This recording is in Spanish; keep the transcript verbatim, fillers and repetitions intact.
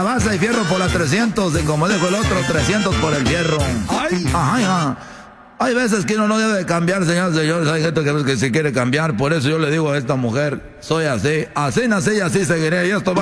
base y fierro por las trescientos, y como dijo el otro, trescientos por el fierro. Ay, ajá, ajá. Hay veces que uno no debe cambiar, señores, señores. Hay gente que, que se quiere cambiar. Por eso yo le digo a esta mujer, soy así, así nací y así seguiré. Y esto va